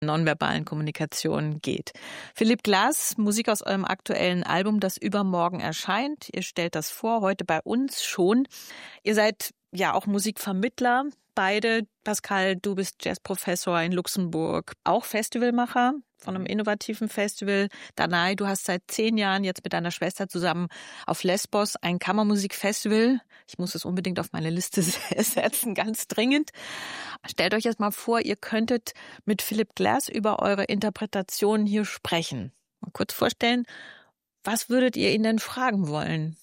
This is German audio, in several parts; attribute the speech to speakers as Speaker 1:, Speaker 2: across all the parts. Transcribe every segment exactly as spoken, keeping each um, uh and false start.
Speaker 1: nonverbalen Kommunikation geht. Philipp Glass, Musik aus eurem aktuellen Album, das übermorgen erscheint. Ihr stellt das vor, heute bei uns schon. Ihr seid ja auch Musikvermittler, beide. Pascal, du bist Jazzprofessor in Luxemburg, auch Festivalmacher von einem innovativen Festival. Danai, du hast seit zehn Jahren jetzt mit deiner Schwester zusammen auf Lesbos ein Kammermusikfestival. Ich muss es unbedingt auf meine Liste setzen, ganz dringend. Stellt euch jetzt mal vor, ihr könntet mit Philipp Glass über eure Interpretation hier sprechen. Mal kurz vorstellen, was würdet ihr ihn denn fragen wollen?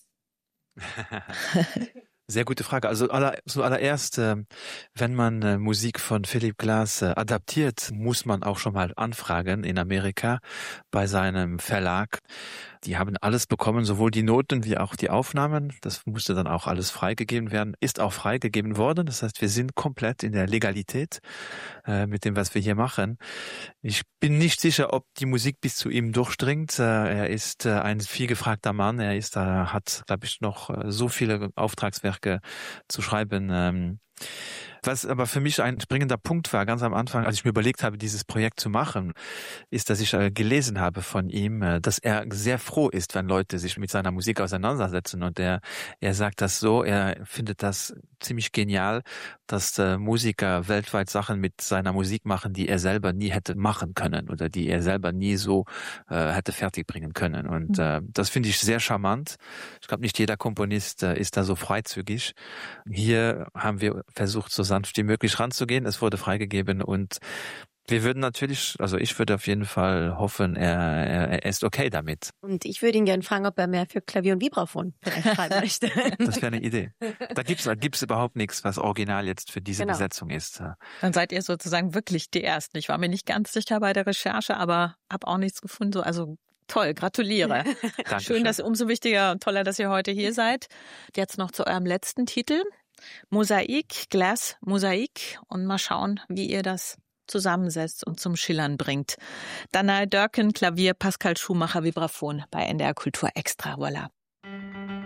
Speaker 2: Sehr gute Frage. Also aller, zuallererst, äh, wenn man äh, Musik von Philipp Glass äh, adaptiert, muss man auch schon mal anfragen in Amerika bei seinem Verlag. Die haben alles bekommen, sowohl die Noten wie auch die Aufnahmen. Das musste dann auch alles freigegeben werden, ist auch freigegeben worden. Das heißt, wir sind komplett in der Legalität äh, mit dem, was wir hier machen. Ich bin nicht sicher, ob die Musik bis zu ihm durchdringt. Äh, er ist äh, ein vielgefragter Mann. Er ist, äh, hat, glaube ich, noch äh, so viele Auftragswerke zu schreiben. Ähm, Was aber für mich ein springender Punkt war, ganz am Anfang, als ich mir überlegt habe, dieses Projekt zu machen, ist, dass ich äh, gelesen habe von ihm, äh, dass er sehr froh ist, wenn Leute sich mit seiner Musik auseinandersetzen. Und er, er sagt das so, er findet das ziemlich genial, dass äh, Musiker weltweit Sachen mit seiner Musik machen, die er selber nie hätte machen können oder die er selber nie so äh, hätte fertigbringen können. Und äh, das finde ich sehr charmant. Ich glaube, nicht jeder Komponist äh, ist da so freizügig. Hier haben wir versucht, so sanft wie möglich ranzugehen. Es wurde freigegeben und wir würden natürlich, also ich würde auf jeden Fall hoffen, er, er, er ist okay damit.
Speaker 3: Und ich würde ihn gerne fragen, ob er mehr für Klavier und Vibraphon schreiben möchte.
Speaker 2: Das wäre eine Idee. Da gibt's, da gibt's überhaupt nichts, was original jetzt für diese genau. Besetzung ist.
Speaker 1: Dann seid ihr sozusagen wirklich die Ersten. Ich war mir nicht ganz sicher bei der Recherche, aber habe auch nichts gefunden. Also toll, gratuliere. Schön, dass umso wichtiger und toller, dass ihr heute hier seid. Jetzt noch zu eurem letzten Titel. Mosaik, Glass, Mosaik. Und mal schauen, wie ihr das zusammensetzt und zum Schillern bringt. Danai Dörken, Klavier, Pascal Schumacher, Vibraphon bei N D R Kultur Extra. Voilà.